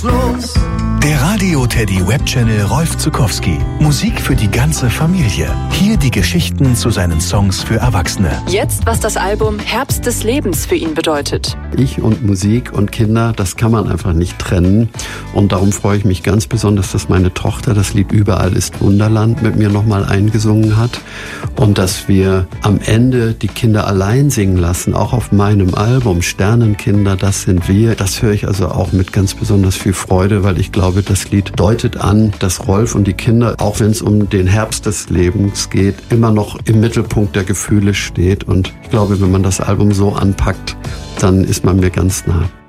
los. Der Radio Teddy Webchannel Rolf Zuckowski. Musik für die ganze Familie. Hier die Geschichten zu seinen Songs für Erwachsene. Jetzt, was das Album Herbst des Lebens für ihn bedeutet. Ich und Musik und Kinder, das kann man einfach nicht trennen. Und darum freue ich mich ganz besonders, dass meine Tochter das Lied Überall ist Wunderland mit mir nochmal eingesungen hat. Und dass wir am Ende die Kinder allein singen lassen, auch auf meinem Album Sternenkinder, das sind wir. Das höre ich also auch mit ganz besonders viel Freude, weil ich glaube, das Lied deutet an, dass Rolf und die Kinder, auch wenn es um den Herbst des Lebens geht, immer noch im Mittelpunkt der Gefühle steht. Und ich glaube, wenn man das Album so anpackt, dann ist man mir ganz nah.